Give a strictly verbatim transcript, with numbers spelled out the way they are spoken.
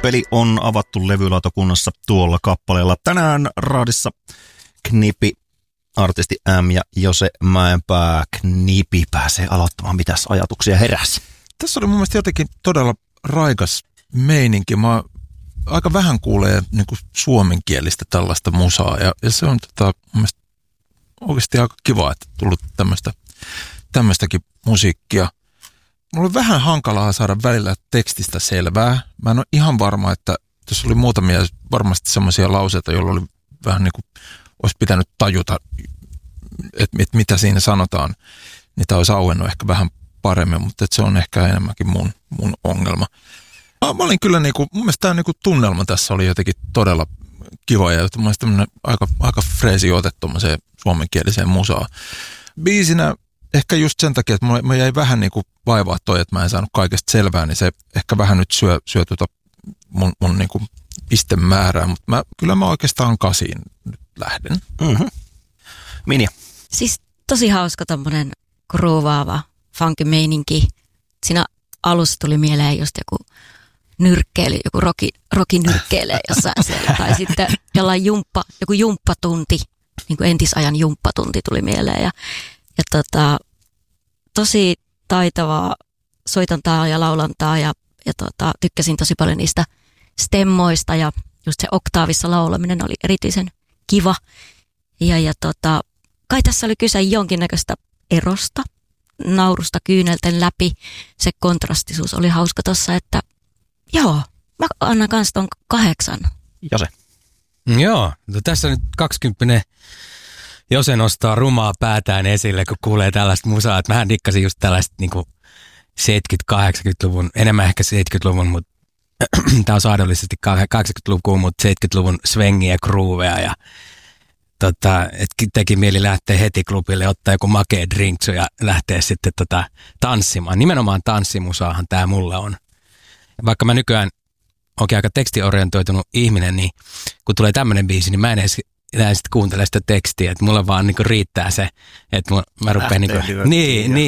Peli on avattu levylautakunnassa tuolla kappaleella. Tänään raadissa Knipi, artisti M ja Jose Mäenpää. Knipi pääsee aloittamaan. Mitäs ajatuksia heräsi? Tässä oli mun mielestä jotenkin todella raikas meininki. Mä aika vähän kuulee niin kuin suomenkielistä tällaista musaa ja, ja se on tota, mun mielestä oikeasti aika kiva, että tullut tämmöistä, tämmöistäkin musiikkia. Mulla on vähän hankalaa saada välillä tekstistä selvää. Mä en ole ihan varma, että tässä oli muutamia varmasti semmoisia lauseita, joilla oli vähän niin kuin olisi pitänyt tajuta, että, että mitä siinä sanotaan. Niitä olisi auennut ehkä vähän paremmin, mutta että se on ehkä enemmänkin mun, mun ongelma. Mä olin kyllä niin kuin, mun mielestä tämä niin kuin tunnelma tässä oli jotenkin todella kiva ja mun mielestä tämmöinen aika, aika freesi ote tuommoiseen suomenkieliseen musaan. Biisinä ehkä just sen takia, että mä jäi vähän niin kuin vaivaa toi, että mä en saanut kaikesta selvää, niin se ehkä vähän nyt syö, syö tuota mun, mun niin kuin pistemäärää, mutta mä, kyllä mä oikeastaan kasiin nyt lähden. Mm-hmm. Minja. Siis tosi hauska tommonen groovaava funky-meininki. Siinä alussa tuli mieleen just joku nyrkkeily, joku roki, roki nyrkkeilee jossain siellä. Tai sitten jollain jumppa, joku jumppatunti, niin kuin entisajan jumppatunti tuli mieleen. Ja, ja tota, tosi taitavaa soitantaa ja laulantaa ja, ja tota, tykkäsin tosi paljon niistä stemmoista ja just se oktaavissa laulaminen oli erityisen kiva. Ja, ja tota, kai tässä oli kyse jonkinnäköistä erosta, naurusta kyynelten läpi. Se kontrastisuus oli hauska tossa, että joo, mä annan kans ton kahdeksan. Jose. Joo, no tässä nyt kaksikymppinen Jose nostaa rumaa päätään esille, kun kuulee tällaista musaa. Että mähän dikkasin just tällaista niinku seitsemänkymmentä-kahdeksankymmentäluvun, enemmän ehkä seitsemänkymmentäluvun, mutta tämä on saadollisesti kahdeksankymmentäluvun, mutta seitsemänkymmentäluvun swengiä ja groovea ja tota, et teki mieli lähteä heti klubille, ottaa joku makea drinksu ja lähteä sitten tota, tanssimaan. Nimenomaan tanssimusaahan tämä mulla on. Vaikka mä nykyään onkin aika tekstiorientoitunut ihminen, niin kun tulee tämmöinen biisi, niin mä en edes enää sitten kuuntele sitä tekstiä. Että mulla vaan niinku riittää se, että mä rupean niinku, niin, niin,